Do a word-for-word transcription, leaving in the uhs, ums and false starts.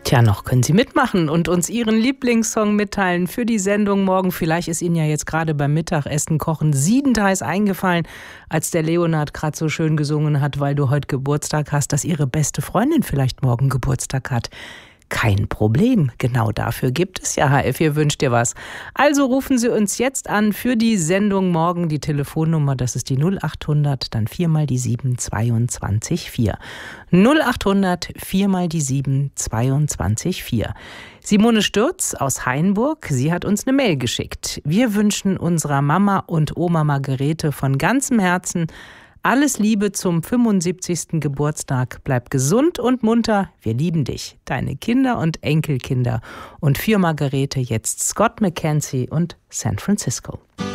Tja, noch können Sie mitmachen und uns Ihren Lieblingssong mitteilen für die Sendung morgen. Vielleicht ist Ihnen ja jetzt gerade beim Mittagessen kochen siedend heiß eingefallen, als der Leonard gerade so schön gesungen hat, weil du heute Geburtstag hast, dass Ihre beste Freundin vielleicht morgen Geburtstag hat. Kein Problem, genau dafür gibt es ja H F, ihr wünscht dir was. Also rufen Sie uns jetzt an für die Sendung morgen. Die Telefonnummer, das ist die null acht hundert, dann viermal die sieben, zweiundzwanzig vier. null acht hundert, viermal die sieben, zweiundzwanzig vier. Simone Stürz aus Hainburg, sie hat uns eine Mail geschickt. Wir wünschen unserer Mama und Oma Margarete von ganzem Herzen alles Liebe zum fünfundsiebzigsten Geburtstag. Bleib gesund und munter. Wir lieben dich. Deine Kinder und Enkelkinder. Und für Margarete jetzt Scott McKenzie und San Francisco.